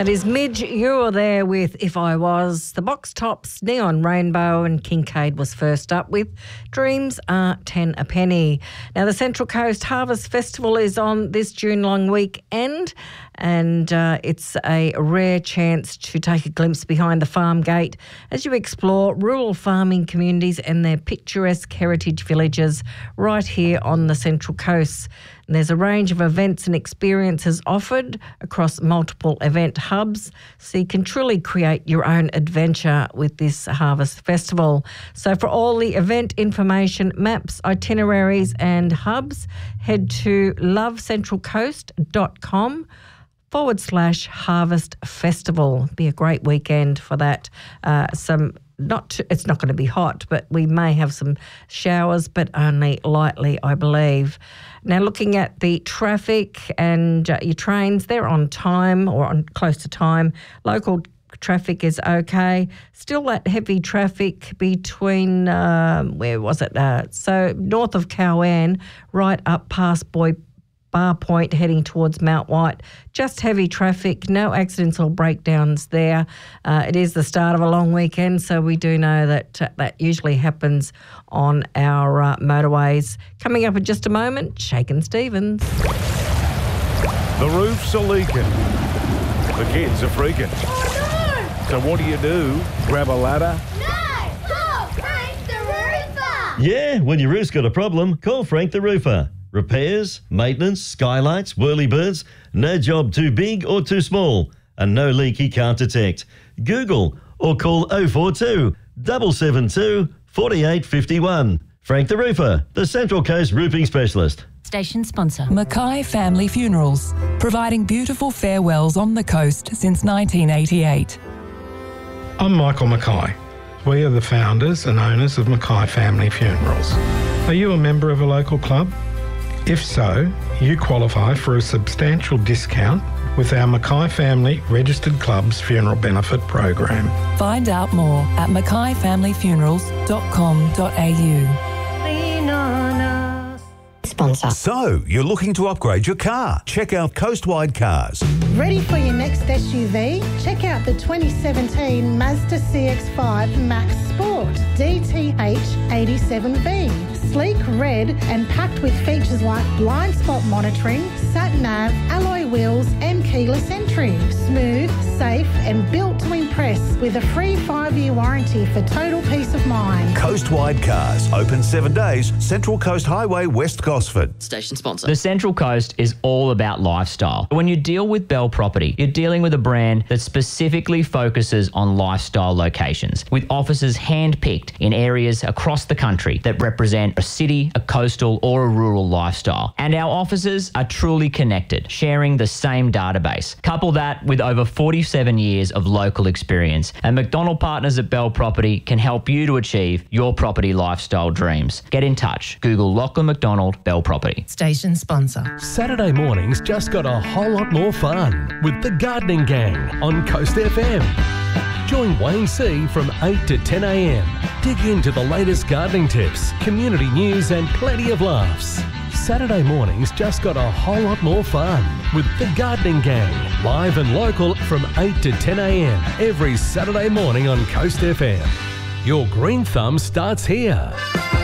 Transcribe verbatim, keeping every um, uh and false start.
That is Midge. You're there with If I Was. The Box Tops, Neon Rainbow and Kincaid was first up with Dreams Are ten a Penny. Now, the Central Coast Harvest Festival is on this June long weekend, and uh, it's a rare chance to take a glimpse behind the farm gate as you explore rural farming communities and their picturesque heritage villages right here on the Central Coast. And there's a range of events and experiences offered across multiple event hubs, so you can truly create your own adventure with this Harvest Festival. So for all the event information, maps, itineraries and hubs, head to lovecentralcoast.com forward slash Harvest Festival. Be a great weekend for that. Uh, some Not too, it's not going to be hot, but we may have some showers, but only lightly, I believe. Now, looking at the traffic and uh, your trains, they're on time or on close to time. Local traffic is okay. Still that heavy traffic between, um, where was it? Uh, so north of Cowan, right up past Boy Bar Point, heading towards Mount White. Just heavy traffic, no accidents or breakdowns there. Uh, it is the start of a long weekend, so we do know that uh, that usually happens on our uh, motorways. Coming up in just a moment, Shakin' Stevens. The roofs are leaking. The kids are freaking. Oh, no! So what do you do? Grab a ladder? No! Call Frank the Roofer! Yeah, when your roof's got a problem, call Frank the Roofer. Repairs, maintenance, skylights, whirlybirds, no job too big or too small, and no leak he can't detect. Google or call oh four two, seven seven two, four eight five one. Frank the Roofer, the Central Coast roofing specialist. Station sponsor. Mackay Family Funerals, providing beautiful farewells on the coast since nineteen eighty-eight. I'm Michael Mackay. We are the founders and owners of Mackay Family Funerals. Are you a member of a local club? If so, you qualify for a substantial discount with our Mackay Family Registered Clubs Funeral Benefit Program. Find out more at mackay family funerals dot com dot a u. Sponsor. So, you're looking to upgrade your car? Check out Coastwide Cars. Ready for your next S U V? Check out the twenty seventeen Mazda C X five Max Sport D T H eighty-seven V. Sleek, red and packed with features like blind spot monitoring, sat-nav, alloy wheels and keyless entry. Smooth, safe and built to impress with a free five-year warranty for total peace of mind. Coastwide Cars. Open seven days. Central Coast Highway, West Gosford. Station sponsor. The Central Coast is all about lifestyle. When you deal with Bell Property, you're dealing with a brand that specifically focuses on lifestyle locations, with offices hand-picked in areas across the country that represent a city, a coastal or a rural lifestyle. And our offices are truly connected, sharing the same database. Couple that with over forty-seven years of local experience, and McDonald Partners at Bell Property can help you to achieve your property lifestyle dreams. Get in touch. Google Lachlan McDonald Bell Property. Station sponsor. Saturday mornings just got a whole lot more fun with the Gardening Gang on Coast F M. Join Wayne C from eight to ten a m. Dig into the latest gardening tips, community news and plenty of laughs. Saturday mornings just got a whole lot more fun with the Gardening Gang, live and local from eight to ten a m every Saturday morning on Coast F M. Your green thumb starts here.